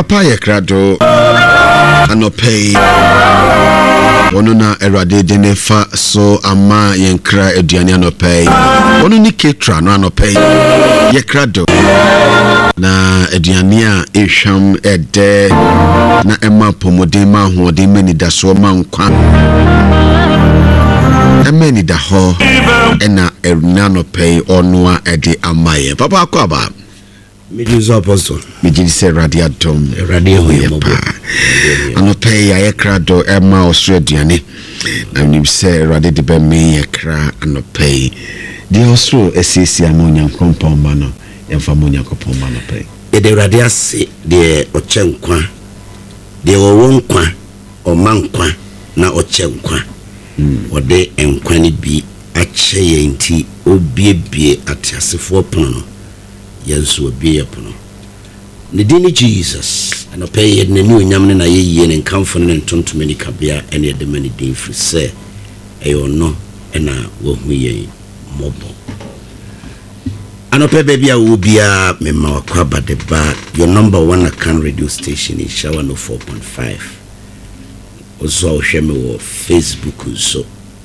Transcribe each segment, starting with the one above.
Papa Yekrado Anopei Ono na Erade Denefa so ama yenkra eduane anopei Ono ni ketra no anopei Yekrado na eduane a ehwam ede na ema pomodin ma hoodin mani da so ma nkwa emeni da ho ena eruna anopei ono a ede amaye Papa akwaba Mijuzo apostle Mijise radiatom radio hoyemobo Anopei Yekrado ema osreduane na nimse radi de be me yekra anopei di osro esisi amonya kompomba no yemfa monya kompomba no pei de radiase de ochenkwa de wowonkwa omankwa na ochenkwa ode enkwa ni bi ache yenti obiebie atiasefo pono no yenso obie pono ne dini Jesus anopei ne ni onyam ne na yeye ne nkamfo ne ntontom ni kabea ene de mani din firi se eyo no ena wo hu ye mobo anope baby a wo bia mema wakwa badeba your number 1 Akan radio station in Shawa no 4.5 ozo ohwe me wo Facebook so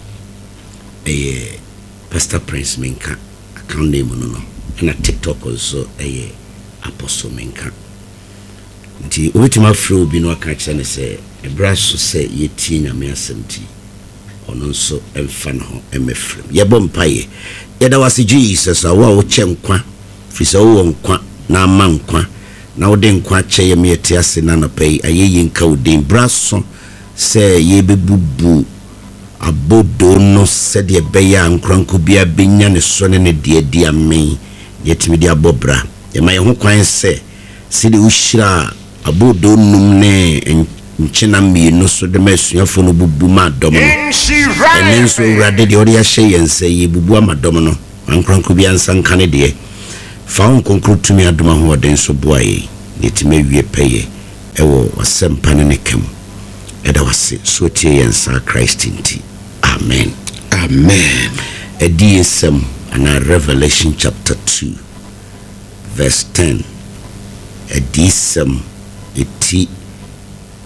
Pastor Prince Menka account name no na TikTok also Apostle Menka nti obitima fro bi no aka kyene se ebraso se yeti nyame asemti ono nso emfa no ho emefrem yebo mpaye yeda wase Jesus awa wo chenkwa fisa wo nkwa na amankwa na wo de nkwa kye ye meti ase na no pay ayeyi nka wo de braso se yebebubu abodo no se de beya nkranko bia benya ne so ne de amen yetimi de abobra ye ma ye ho kwan se sidi ushira abodo num ne nchina mienu so de masuafo no bubu ma dom no enen so urade de ori ahye yense ye bubu amadom no ankranko bia nsanka ne de fa on konkrutumi adoma ho den so boaye yetime wie peye ewo wasempa ne kem eda wase so tie yensa Christ nti amen amen edisem ana Revelation chapter 2 verse 10 edisem eti